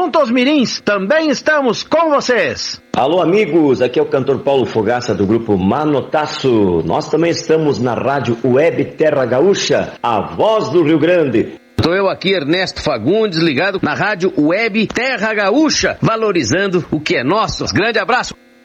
junto aos mirins, também estamos com vocês. Alô, amigos, aqui é o cantor Paulo Fogaça do grupo Manotaço. Nós também estamos na rádio Web Terra Gaúcha, a voz do Rio Grande. Estou eu aqui, Ernesto Fagundes, ligado na rádio Web Terra Gaúcha, valorizando o que é nosso. Grande abraço.